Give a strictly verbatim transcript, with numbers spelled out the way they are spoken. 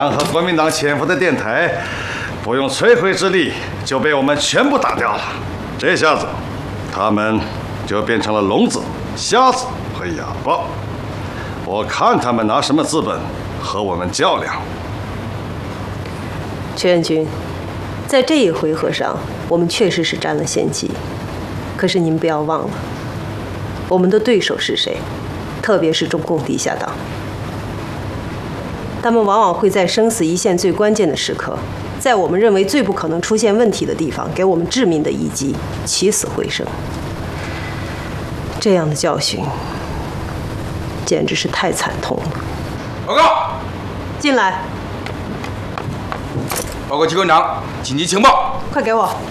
和国民党潜伏的电台，不用摧毁之力就被我们全部打掉了。这下子，他们就变成了聋子、瞎子和哑巴。我看他们拿什么资本和我们较量。 全元军，在这一回合上，我们确实是占了先机。可是您不要忘了，我们的对手是谁？特别是中共地下党。他们往往会在生死一线最关键的时刻，在我们认为最不可能出现问题的地方，给我们致命的一击，起死回生。这样的教训，简直是太惨痛了。 报告， 进来。 报告机关长，紧急情报。 快给我。